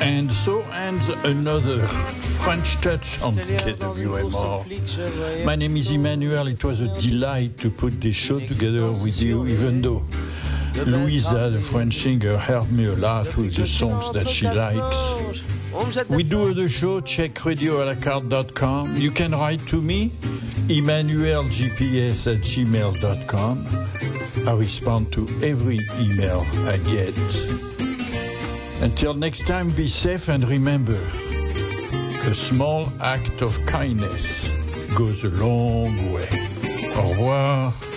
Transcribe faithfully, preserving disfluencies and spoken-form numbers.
And so ends another French touch on K W M R. My name is Emmanuel. It was a delight to put this show together with you, even though Louisa, the French singer, helped me a lot with the songs that she likes. We do the show, check radio a la carte dot com. You can write to me, emmanuel g p s at gmail dot com. I respond to every email I get. Until next time, be safe and remember, a small act of kindness goes a long way. Au revoir.